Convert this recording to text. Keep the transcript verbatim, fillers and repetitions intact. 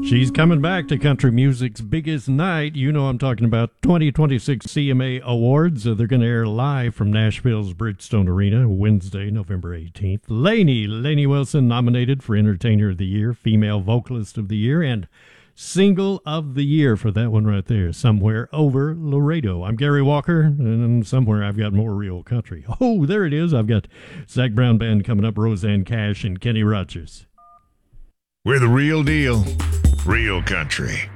She's coming back to country music's biggest night. You know I'm talking about twenty twenty-six C M A Awards. Uh, they're going to air live from Nashville's Bridgestone Arena Wednesday, November eighteenth. Lainey, Lainey Wilson, nominated for Entertainer of the Year, Female Vocalist of the Year, and Single of the Year for that one right there, Somewhere Over Laredo. I'm Gary Walker, and somewhere I've got more real country. Oh, there it is. I've got Zach Brown Band coming up, Roseanne Cash and Kenny Rogers. We're the real deal, real country.